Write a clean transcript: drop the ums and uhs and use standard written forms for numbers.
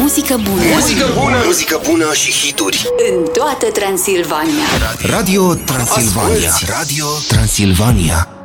muzică bună. Muzică bună, muzică bună și hituri în toată Transilvania. Radio Transilvania. Radio Transilvania.